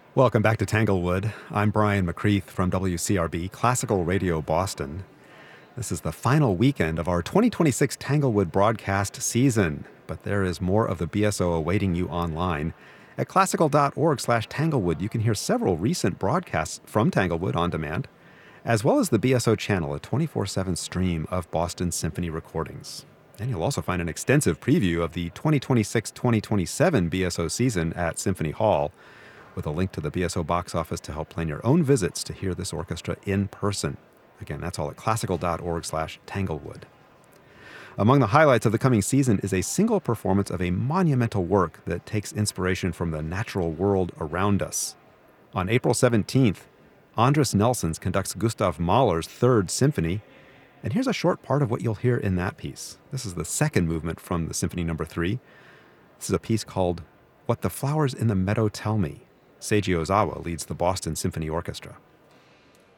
Welcome back to Tanglewood. I'm Brian McCreath from WCRB Classical Radio Boston. This is the final weekend of our 2026 Tanglewood broadcast season, but there is more of the BSO awaiting you online. At classical.org/Tanglewood, you can hear several recent broadcasts from Tanglewood on demand, as well as the BSO channel, a 24/7 stream of Boston Symphony recordings. And you'll also find an extensive preview of the 2026-2027 BSO season at Symphony Hall, with a link to the BSO box office to help plan your own visits to hear this orchestra in person. Again, that's all at classical.org/Tanglewood. Among the highlights of the coming season is a single performance of a monumental work that takes inspiration from the natural world around us. On April 17th, Andris Nelsons conducts Gustav Mahler's Third Symphony, and here's a short part of what you'll hear in that piece. This is the second movement from the Symphony No. 3. This is a piece called What the Flowers in the Meadow Tell Me. Seiji Ozawa leads the Boston Symphony Orchestra.